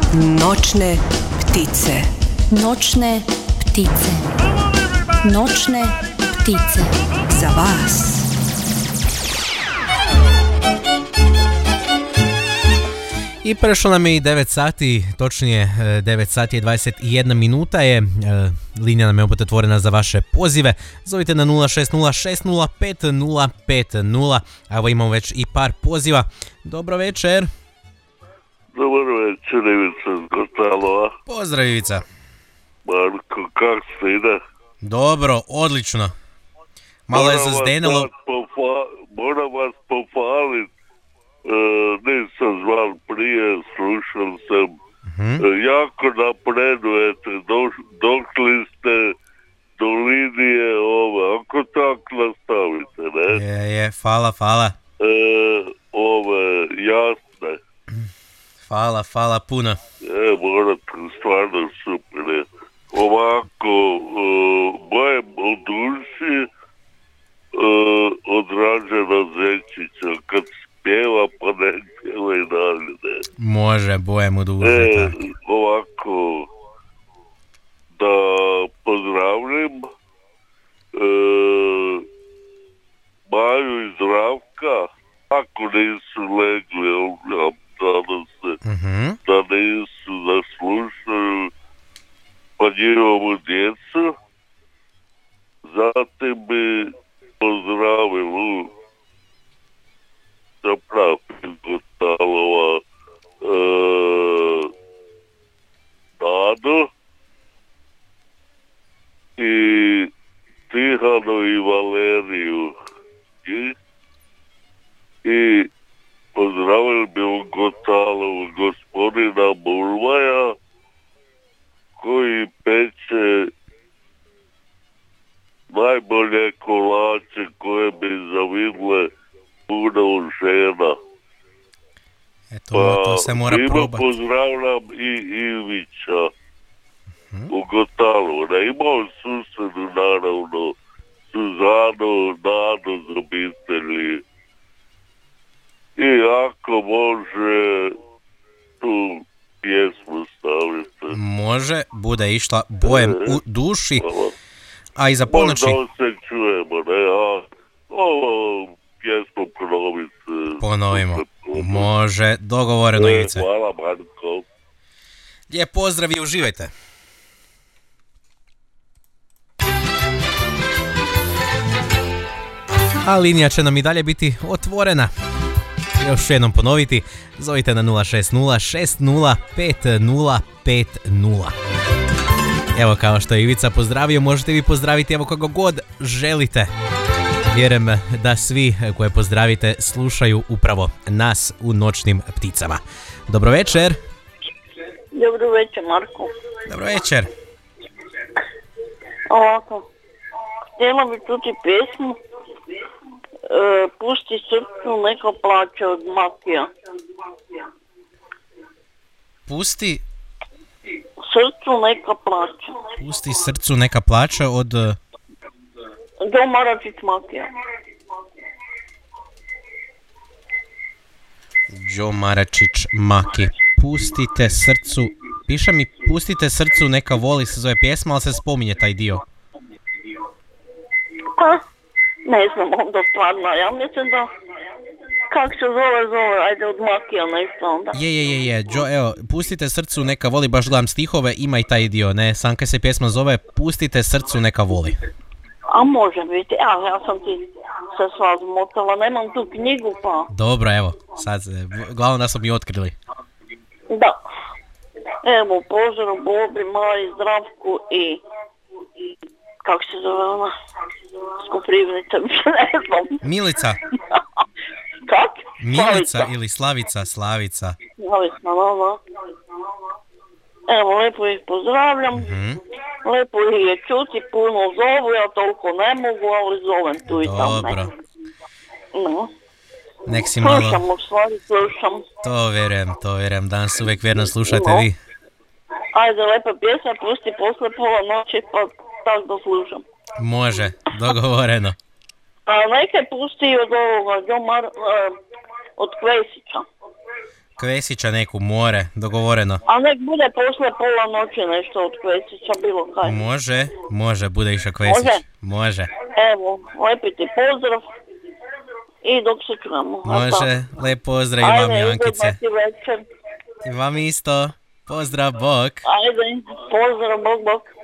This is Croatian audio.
Noćne ptice. Noćne ptice. Noćne ptice. Za vas. I prešlo nam je i 9 sati, točnije 9 sati i 21 minuta je. Linija nam je opet otvorena za vaše pozive. Zovite na 060605050. A evo imamo već i par poziva. Dobro večer. Dobar večer, Ivica iz Gotalova. Pozdrav Ivica. Marko, kak se ide? Dobro, odlično. Malo je zazdenilo. Moram vas pohvalit. Nisam zval prije, slušao sam. Jako napredujete, došli ste do linije ove, ako tako nastavite, ne? Je, hvala. Ove, jasne. Hvala puno. Morate, stvarno super je. Ovako, moje od duši od Rađana Zečića, kad pjeva pa ne pjeva i dalje, ne. Može, bojem u duši, tako. Ovako, da pozdravljam Maju i Zdravka, ako nisu legli, nadam se da nisu, da slušaju, pa njihovu djecu. Zatim bi pozdravil zapravo Gotalova Nadu i Tihanu i Valeriju i pozdravili bi u Gotalovu gospodina Bulvaja koji peče najbolje kolače koje bi zavidle puno žena. To se mora probati. Pozdravljam i Ivića u Gotalu. Ne imao susredu, naravno, Suzanu, Nadu z obitelji. I ako može tu pjesmu staviti. Može, bude išla bojem u duši. A i za ponoći... Možda se čujemo, ne? Ovo pjesmu ponovimo. Može, dogovoreno Ivice. Hvala, Marko. Lijep pozdrav i uživajte. A linija će nam i dalje biti otvorena. Još jednom ponoviti, zovite na 060605050. Evo, kao što je Ivica pozdravio, možete vi pozdraviti evo koga god želite. Vjerujem da svi koje pozdravite slušaju upravo nas u Noćnim pticama. Dobro večer. Dobro večer, Marko. Dobro večer. Ovako, htjela bi čuti pjesmu Pusti srcu neka plaće od Makija. Pusti srcu neka plaće. Pusti srcu neka plaće od Do Maračić Makija. Đo Maračić Maki. Pustite srcu, piše mi pustite srcu neka voli se zove pjesma, ali se spominje taj dio. Pa, ne znam onda stvarno, ja mislim da kak se zove, ajde od Makija nešto onda. Je, evo, pustite srcu neka voli, baš gledam stihove, ima i taj dio, ne, sam kaj se pjesma zove Pustite srcu neka voli. A može biti, ja sam ti se sva zmotala, nemam tu knjigu pa... Dobro, evo, sad, glavno da smo mi otkrili. Da. Evo, pozdrav Bobri, Maji, Zdravku i kako se zove ona? Skoprivnica, ne znam. Milica. Kak? Milica ili Slavica. Slavica, no. Evo, lepo ih pozdravljam. Lepo ih je čuti, puno zovu, ja toliko ne mogu, ali zovem tu i tamo. Dobro. No. Nek si malo... Slušam. To vjerujem, danas uvijek vjerno slušate vi. Ajde, lepa pjesma, pusti posle pola noći, pa tak da slušam. Može, dogovoreno. A neke pusti od ovoga, od Kvesića. Kvesića neku more, dogovoreno. A nek bude posle pola noći nešto od Kvesića, bilo kaj. Može, bude iša Kvesić. Može. Evo, lepi ti pozdrav i dok se čujemo. Može, lep pozdrav i vam, Jankice. Ajde, večer. I vam isto. Pozdrav, bok. Ajde, pozdrav, bok.